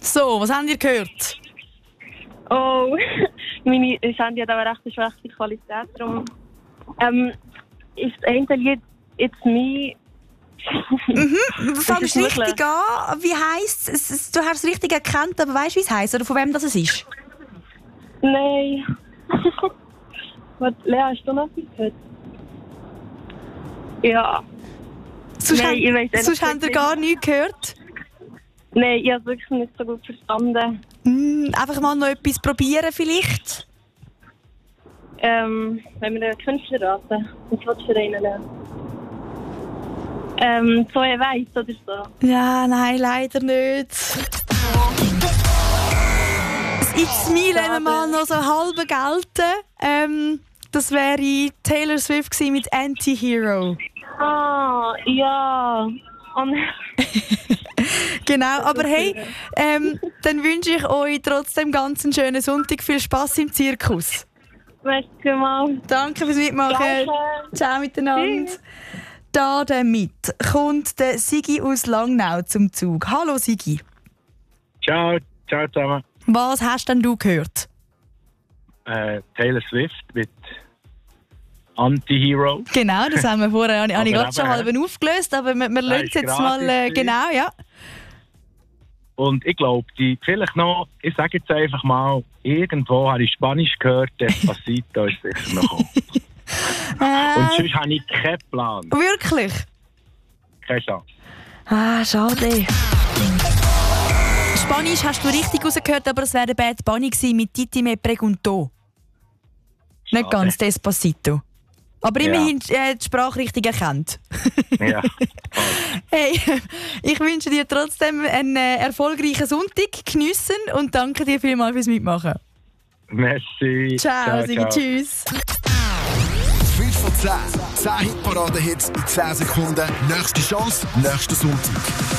So, was habt ihr gehört? Oh, meine Handy hat aber recht eine schlechte Qualität. Darum ist das eine Lied «It's Me». Du fängst richtig an. Wie heisst es? Du hast es richtig erkannt, aber weißt du, wie es heisst? Oder von wem das ist? Nein. Was, Lea, hast du noch etwas gehört? Ja. Sonst Sonst habt ihr gar nichts gehört? Nein, ich habe es wirklich nicht so gut verstanden. Einfach mal noch etwas probieren vielleicht? Wenn wir einen Künstler raten, was willst du für einen lernen? Zoe Weiss oder so? Ja, nein, leider nicht. Das «It's Me» lassen wir mal noch so halb gelten. Das wäre Taylor Swift gewesen mit «Anti-Hero». Ah, ja. Genau, aber hey, dann wünsche ich euch trotzdem ganz einen schönen Sonntag. Viel Spass im Zirkus. Merci mal. Danke fürs Mitmachen. Danke. Ciao miteinander. Tschüss. Da damit kommt der Sigi aus Langnau zum Zug. Hallo Sigi. Ciao zusammen. Was hast denn du gehört? Taylor Swift mit Anti-Hero. Genau, das haben wir vorher habe ich gerade Aber schon halb aufgelöst, aber wir lassen es jetzt mal genau, ja. Und ich glaube, vielleicht noch, ich sage jetzt einfach mal, irgendwo habe ich Spanisch gehört, Despacito ist sicher noch gekommen. Und sonst habe ich keinen Plan. Wirklich? Keine Chance. Ah, schade. Spanisch hast du richtig rausgehört, aber es wäre Bad Bunny gewesen mit Titi me preguntó. Nicht ganz Despacito. Aber immerhin die Sprache richtig erkannt. Ja. Hey, ich wünsche dir trotzdem einen erfolgreichen Sonntag. Geniessen und danke dir vielmals fürs Mitmachen. Merci. Ciao, Sigi, tschüss. 5 von 10. 10 Hitparaden-Hits in 10 Sekunden. Nächste Chance, nächsten Sonntag.